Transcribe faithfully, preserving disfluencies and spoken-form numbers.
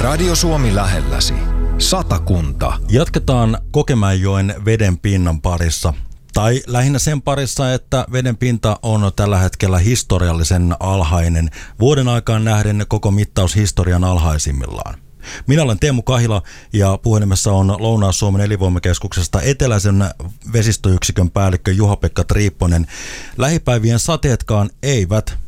Radio Suomi lähelläsi. Satakunta. Jatketaan Kokemäenjoen veden pinnan parissa. Tai lähinnä sen parissa, että veden pinta on tällä hetkellä historiallisen alhainen. Vuoden aikaan nähden koko mittaushistorian alhaisimmillaan. Minä olen Teemu Kahila ja puhelimessa on Lounais-Suomen elinvoimakeskuksesta eteläisen vesistöyksikön päällikkö Juha-Pekka Triipponen. Lähipäivien sateetkaan eivät